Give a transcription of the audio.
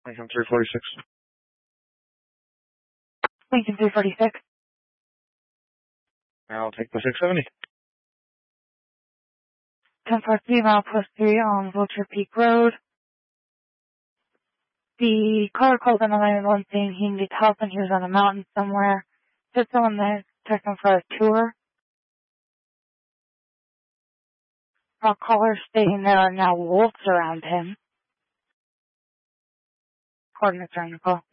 Lincoln 346. Lincoln 346. I'll take the 670. 10-3 mile post 3 on Vulture Peak Road. The caller called on the 911 saying he needed help and he was on a mountain somewhere. Said someone there took him for a tour. Our caller stating there are now wolves around him. Coordinates are on the call.